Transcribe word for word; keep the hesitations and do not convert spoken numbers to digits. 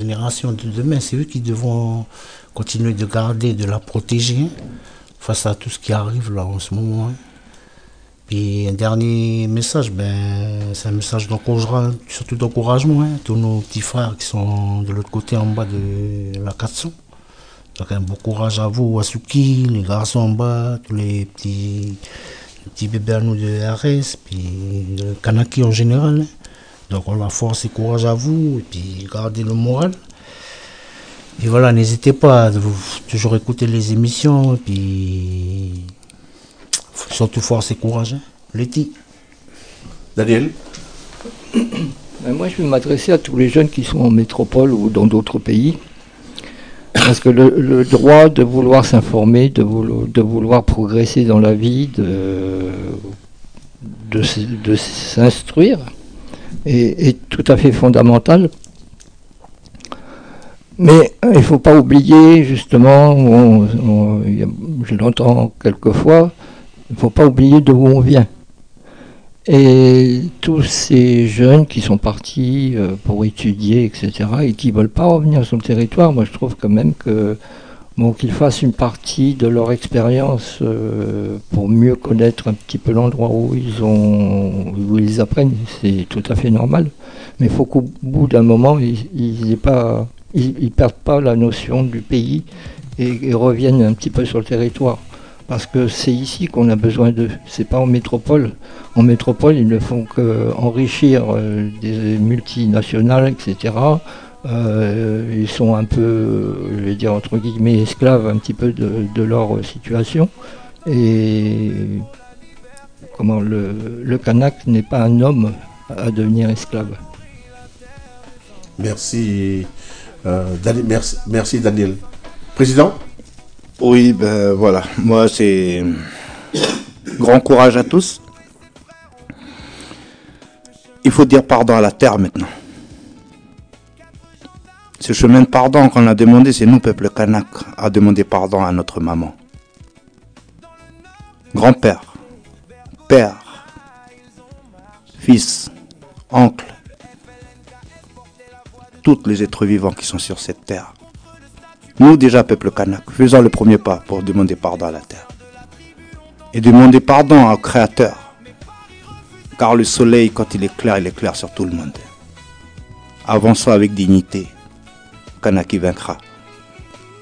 générations de demain, c'est eux qui devront continuer de garder, de la protéger face à tout ce qui arrive là en ce moment. Hein. Puis un dernier message, ben, c'est un message d'encouragement, surtout d'encouragement, hein, tous nos petits frères qui sont de l'autre côté en bas de la quatre cents. Donc un bon courage à vous, Asuki, les garçons en bas, tous les petits, les petits bébés à nous de R S, puis le Kanaki en général. Hein. Donc on la force et courage à vous, et puis gardez le moral. Et voilà, n'hésitez pas à vous, toujours écouter les émissions, et puis surtout force et courage. Hein. Letty. Daniel. Ben moi, je vais m'adresser à tous les jeunes qui sont en métropole ou dans d'autres pays. Parce que le, le droit de vouloir s'informer, de vouloir, de vouloir progresser dans la vie, de, de, de s'instruire, est, est tout à fait fondamental. Mais il ne faut pas oublier, justement, on, on, je l'entends quelquefois, il ne faut pas oublier d'où on vient. Et tous ces jeunes qui sont partis euh, pour étudier, et cetera, et qui ne veulent pas revenir sur le territoire, moi je trouve quand même que bon, qu'ils fassent une partie de leur expérience euh, pour mieux connaître un petit peu l'endroit où ils ont, où ils apprennent, c'est tout à fait normal. Mais il faut qu'au bout d'un moment, ils ne pas, ils, ils perdent pas la notion du pays et, et reviennent un petit peu sur le territoire. Parce que c'est ici qu'on a besoin d'eux, c'est pas en métropole. En métropole, ils ne font qu'enrichir euh, des multinationales, et cetera. Euh, ils sont un peu, je vais dire entre guillemets, esclaves un petit peu de, de leur situation. Et comment le, le Kanak n'est pas un homme à devenir esclave. Merci, euh, Daniel, merci, merci Daniel. Président ? Oui, ben voilà, moi c'est grand courage à tous. Il faut dire pardon à la terre maintenant. Ce chemin de pardon qu'on a demandé, c'est nous, peuple kanak, à demander pardon à notre maman. Grand-père, père, fils, oncle, tous les êtres vivants qui sont sur cette terre. Nous, déjà, peuple kanak, faisons le premier pas pour demander pardon à la terre. Et demander pardon au Créateur. Car le soleil, quand il éclaire, il éclaire sur tout le monde. Avançons avec dignité. Kanaki vaincra.